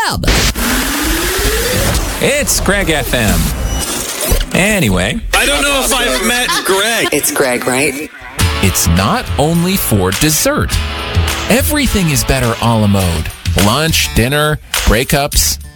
FM. It's Greg FM. Anyway, I don't know if I've met Greg. It's Greg, right? it's not only for dessert. Everything is better a la mode. Lunch, dinner, breakups,